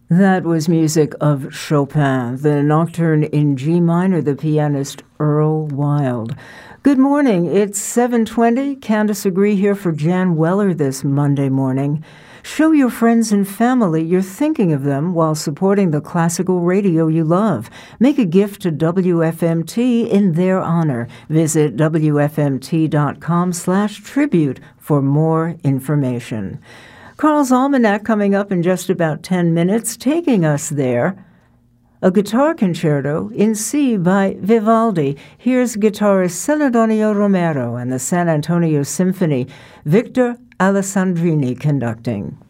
That was music of Chopin, the Nocturne in G minor, the pianist Earl Wild. Good morning. It's 7:20. Candace Agree here for Jan Weller this Monday morning. Show your friends and family you're thinking of them while supporting the classical radio you love. Make a gift to WFMT in their honor. Visit WFMT.com/tribute for more information. Carl's Almanac coming up in just about 10 minutes, taking us there. A guitar concerto in C by Vivaldi. Here's guitarist Celedonio Romero and the San Antonio Symphony, Victor Alessandrini conducting.